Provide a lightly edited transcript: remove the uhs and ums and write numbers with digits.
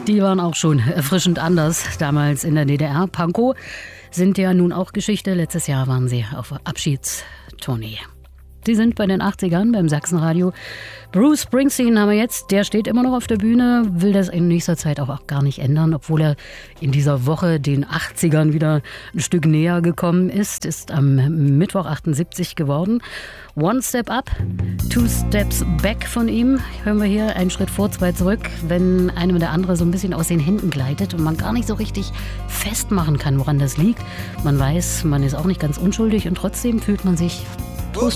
Die waren auch schon erfrischend anders, damals in der DDR. Pankow sind ja nun auch Geschichte. Letztes Jahr waren sie auf Abschiedstournee. Sie sind bei den 80ern beim Sachsenradio. Bruce Springsteen haben wir jetzt. Der steht immer noch auf der Bühne, will das in nächster Zeit auch gar nicht ändern, obwohl er in dieser Woche den 80ern wieder ein Stück näher gekommen ist. Ist am Mittwoch 78 geworden. One Step Up, Two Steps Back von ihm. Hören wir hier einen Schritt vor, zwei zurück, wenn einem der andere so ein bisschen aus den Händen gleitet und man gar nicht so richtig festmachen kann, woran das liegt. Man weiß, man ist auch nicht ganz unschuldig und trotzdem fühlt man sich